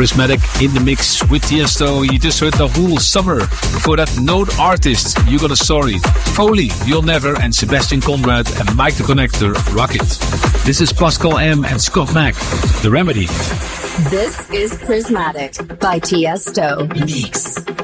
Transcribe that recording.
Prismatic in the mix with Tiesto. You just heard the whole summer. Before that, Node Artist, You Got a Story. Foley, You'll Never, and Sebastian Conrad and Mike the Connector, Rocket. This is Pascal M and Scott Mack, The Remedy. This is Prismatic by Tiesto. Mix.